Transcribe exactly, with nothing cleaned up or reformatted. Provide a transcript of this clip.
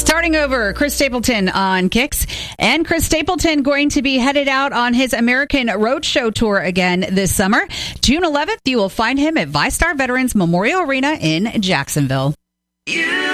Starting over, Chris Stapleton on Kicks. And Chris Stapleton going to be headed out on his American Roadshow tour again this summer. June eleventh, you will find him at VyStar Veterans Memorial Arena in Jacksonville.